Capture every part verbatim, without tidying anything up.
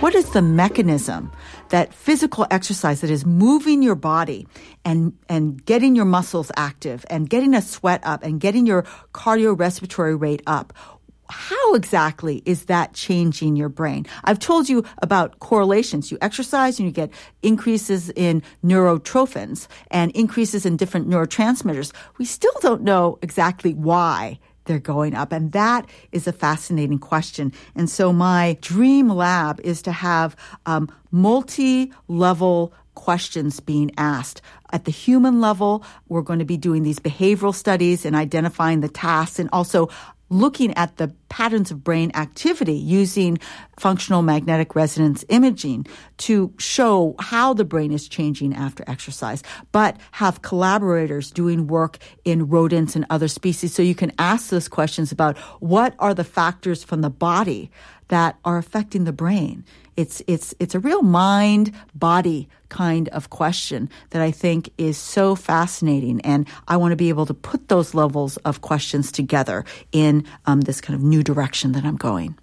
What is the mechanism that physical exercise that is moving your body and, and getting your muscles active and getting a sweat up and getting your cardiorespiratory rate up? How exactly is that changing your brain? I've told you about correlations. You exercise and you get increases in neurotrophins and increases in different neurotransmitters. We still don't know exactly why they're going up. And that is a fascinating question. And so my dream lab is to have um, multi-level questions being asked. At the human level, we're going to be doing these behavioral studies and identifying the tasks and also looking at the patterns of brain activity using functional magnetic resonance imaging to show how the brain is changing after exercise, but have collaborators doing work in rodents and other species so you can ask those questions about what are the factors from the body that are affecting the brain. It's it's it's a real mind-body kind of question that I think is so fascinating, and I want to be able to put those levels of questions together in um, this kind of new direction that I'm going.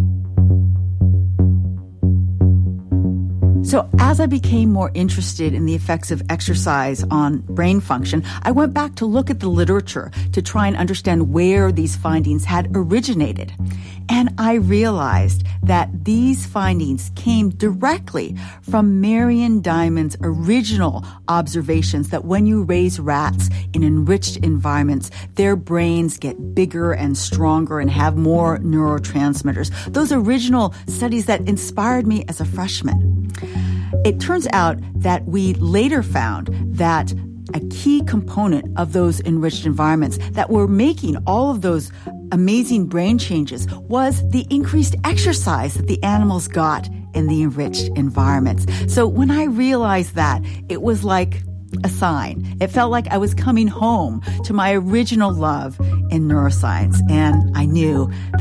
So as I became more interested in the effects of exercise on brain function, I went back to look at the literature to try and understand where these findings had originated. And I realized that these findings came directly from Marion Diamond's original observations that when you raise rats in enriched environments, their brains get bigger and stronger and have more neurotransmitters. Those original studies that inspired me as a freshman. It turns out that we later found that a key component of those enriched environments that were making all of those amazing brain changes was the increased exercise that the animals got in the enriched environments. So when I realized that, it was like a sign. It felt like I was coming home to my original love in neuroscience, and I knew